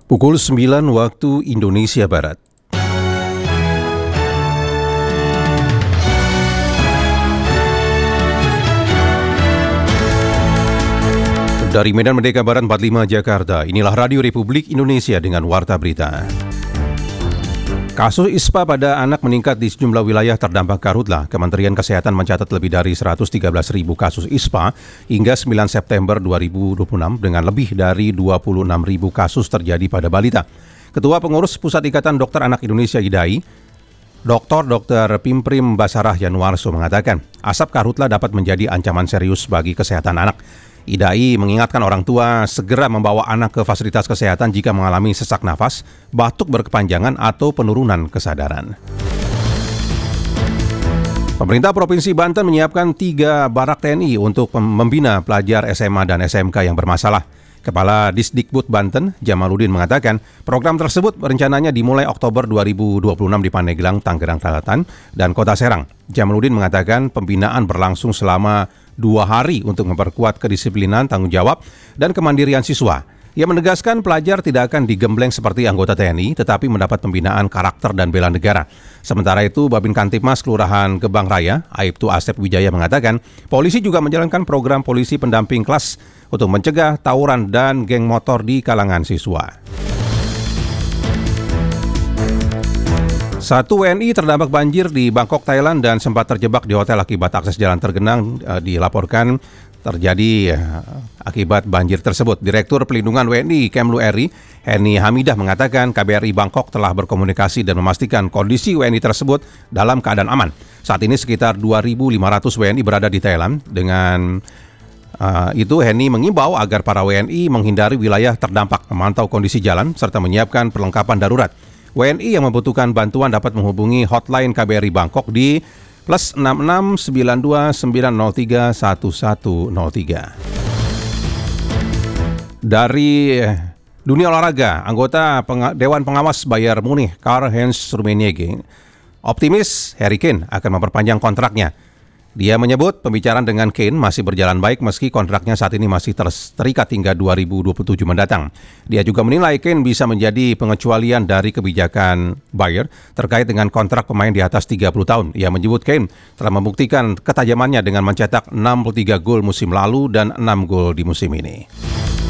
Pukul 9 waktu Indonesia Barat. Dari Medan Merdeka Barat 45 Jakarta, inilah Radio Republik Indonesia dengan Warta Berita. Kasus ISPA pada anak meningkat di sejumlah wilayah terdampak karhutla. Kementerian Kesehatan mencatat lebih dari 113.000 kasus ISPA hingga 9 September 2026 dengan lebih dari 26.000 kasus terjadi pada balita. Ketua Pengurus Pusat Ikatan Dokter Anak Indonesia IDAI, Dr. Pimprim Basarah Yanuarso mengatakan, asap karhutla dapat menjadi ancaman serius bagi kesehatan anak. IDAI mengingatkan orang tua segera membawa anak ke fasilitas kesehatan jika mengalami sesak nafas, batuk berkepanjangan, atau penurunan kesadaran. Pemerintah Provinsi Banten menyiapkan 3 barak TNI untuk membina pelajar SMA dan SMK yang bermasalah. Kepala Disdikbud Banten, Jamaludin mengatakan, program tersebut rencananya dimulai Oktober 2026 di Pandeglang, Tangerang Selatan, dan Kota Serang. Jamaludin mengatakan pembinaan berlangsung selama 2 hari untuk memperkuat kedisiplinan, tanggung jawab, dan kemandirian siswa. Ia menegaskan pelajar tidak akan digembleng seperti anggota TNI, tetapi mendapat pembinaan karakter dan bela negara. Sementara itu, Babin Kantipmas Kelurahan Gebang Raya, Aibtu Asep Wijaya mengatakan, polisi juga menjalankan program polisi pendamping kelas untuk mencegah tawuran dan geng motor di kalangan siswa. 1 WNI terdampak banjir di Bangkok, Thailand dan sempat terjebak di hotel akibat akses jalan tergenang dilaporkan terjadi akibat banjir tersebut. Direktur Pelindungan WNI Kemlu RI, Heni Hamidah mengatakan KBRI Bangkok telah berkomunikasi dan memastikan kondisi WNI tersebut dalam keadaan aman. Saat ini sekitar 2.500 WNI berada di Thailand. Dengan itu Heni mengimbau agar para WNI menghindari wilayah terdampak, memantau kondisi jalan, serta menyiapkan perlengkapan darurat. WNI yang membutuhkan bantuan dapat menghubungi hotline KBRI Bangkok di +66 92 903 1103. Dari dunia olahraga, anggota Dewan Pengawas Bayern Munich, Karl-Heinz Rummenigge, optimis Harry Kane akan memperpanjang kontraknya. Dia menyebut pembicaraan dengan Kane masih berjalan baik meski kontraknya saat ini masih terikat hingga 2027 mendatang. Dia juga menilai Kane bisa menjadi pengecualian dari kebijakan Bayern terkait dengan kontrak pemain di atas 30 tahun. Ia menyebut Kane telah membuktikan ketajamannya dengan mencetak 63 gol musim lalu dan 6 gol di musim ini.